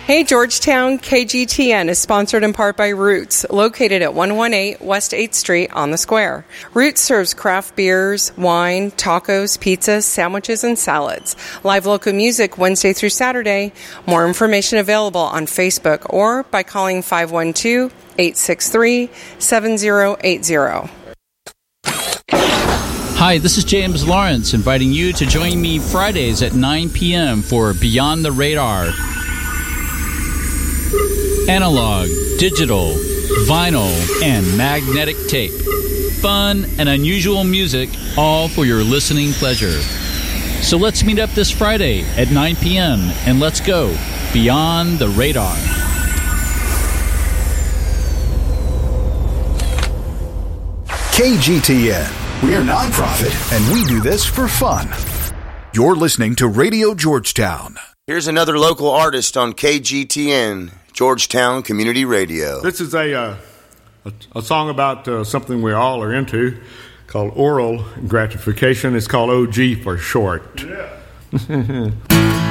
Hey Georgetown, KGTN is sponsored in part by Roots, located at 118 West 8th Street on the Square. Roots serves craft beers, wine, tacos, pizzas, sandwiches, and salads. Live local music Wednesday through Saturday. More information available on Facebook or by calling 512-863-7080. Hi, this is James Lawrence, inviting you to join me Fridays at 9 p.m. for Beyond the Radar. Analog, digital, vinyl, and magnetic tape. Fun and unusual music, all for your listening pleasure. So let's meet up this Friday at 9 p.m. and let's go Beyond the Radar. KGTN. We're nonprofit and we do this for fun. You're listening to Radio Georgetown. Here's another local artist on KGTN, Georgetown Community Radio. This is a song about something we all are into called oral gratification. It's called OG for short. Yeah.